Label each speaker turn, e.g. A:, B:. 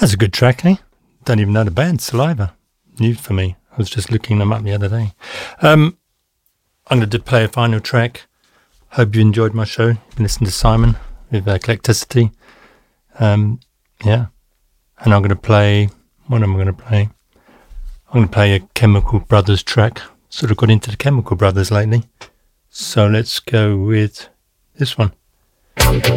A: That's a good track, eh? Don't even know the band, Saliva. New for me. I was just looking them up the other day. I'm going to play a final track. Hope you enjoyed my show. You've been listening to Simon with Eclecticity. Yeah. And I'm going to play... What am I going to play? I'm going to play a Chemical Brothers track. Sort of got into the Chemical Brothers lately. So let's go with this one.